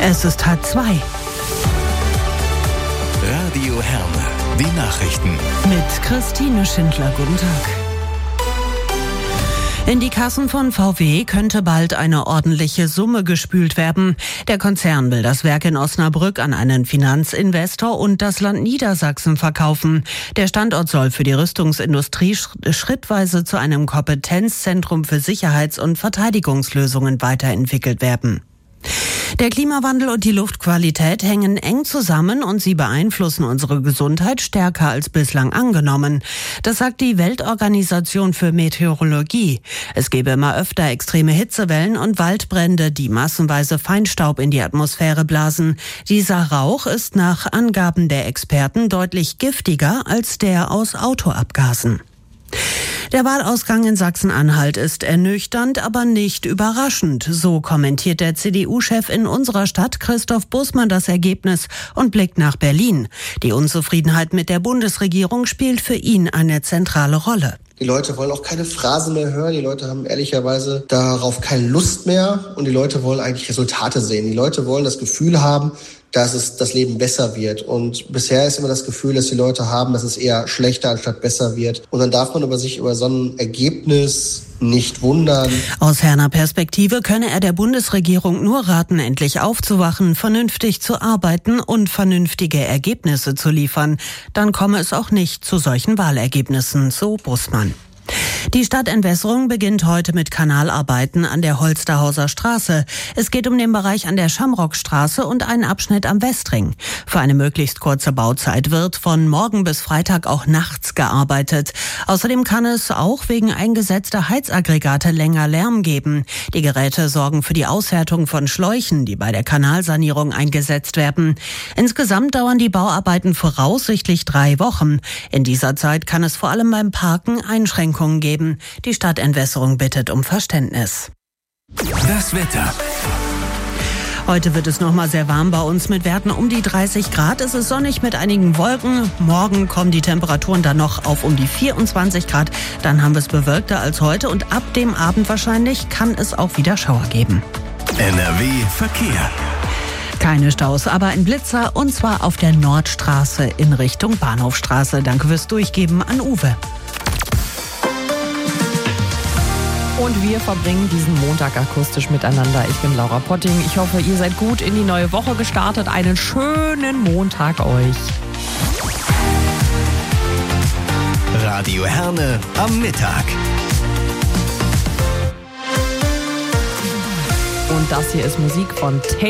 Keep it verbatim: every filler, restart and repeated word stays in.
Es ist halb zwei. Radio Herne, die Nachrichten. Mit Christine Schindler, guten Tag. In die Kassen von V W könnte bald eine ordentliche Summe gespült werden. Der Konzern will das Werk in Osnabrück an einen Finanzinvestor und das Land Niedersachsen verkaufen. Der Standort soll für die Rüstungsindustrie schrittweise zu einem Kompetenzzentrum für Sicherheits- und Verteidigungslösungen weiterentwickelt werden. Der Klimawandel und die Luftqualität hängen eng zusammen und sie beeinflussen unsere Gesundheit stärker als bislang angenommen. Das sagt die Weltorganisation für Meteorologie. Es gebe immer öfter extreme Hitzewellen und Waldbrände, die massenweise Feinstaub in die Atmosphäre blasen. Dieser Rauch ist nach Angaben der Experten deutlich giftiger als der aus Autoabgasen. Der Wahlausgang in Sachsen-Anhalt ist ernüchternd, aber nicht überraschend. So kommentiert der C D U-Chef in unserer Stadt, Christoph Bussmann, das Ergebnis und blickt nach Berlin. Die Unzufriedenheit mit der Bundesregierung spielt für ihn eine zentrale Rolle. Die Leute wollen auch keine Phrasen mehr hören. Die Leute haben ehrlicherweise darauf keine Lust mehr. Und die Leute wollen eigentlich Resultate sehen. Die Leute wollen das Gefühl haben, dass es das Leben besser wird. Und bisher ist immer das Gefühl, dass die Leute haben, dass es eher schlechter anstatt besser wird. Und dann darf man über sich über so ein Ergebnis nicht wundern. Aus Herner Perspektive könne er der Bundesregierung nur raten, endlich aufzuwachen, vernünftig zu arbeiten und vernünftige Ergebnisse zu liefern. Dann komme es auch nicht zu solchen Wahlergebnissen, so Bussmann. Die Stadtentwässerung beginnt heute mit Kanalarbeiten an der Holsterhauser Straße. Es geht um den Bereich an der Schamrockstraße und einen Abschnitt am Westring. Für eine möglichst kurze Bauzeit wird von morgen bis Freitag auch nachts gearbeitet. Außerdem kann es auch wegen eingesetzter Heizaggregate länger Lärm geben. Die Geräte sorgen für die Aushärtung von Schläuchen, die bei der Kanalsanierung eingesetzt werden. Insgesamt dauern die Bauarbeiten voraussichtlich drei Wochen. In dieser Zeit kann es vor allem beim Parken Einschränkungen geben. Die Stadtentwässerung bittet um Verständnis. Das Wetter. Heute wird es noch mal sehr warm bei uns mit Werten um die dreißig Grad. Es ist sonnig mit einigen Wolken. Morgen kommen die Temperaturen dann noch auf um die vierundzwanzig Grad. Dann haben wir es bewölkter als heute und ab dem Abend wahrscheinlich kann es auch wieder Schauer geben. N R W Verkehr. Keine Staus, aber ein Blitzer und zwar auf der Nordstraße in Richtung Bahnhofstraße. Danke fürs Durchgeben an Uwe. Und wir verbringen diesen Montag akustisch miteinander. Ich bin Laura Potting. Ich hoffe, ihr seid gut in die neue Woche gestartet. Einen schönen Montag euch. Radio Herne am Mittag. Und das hier ist Musik von Taylor.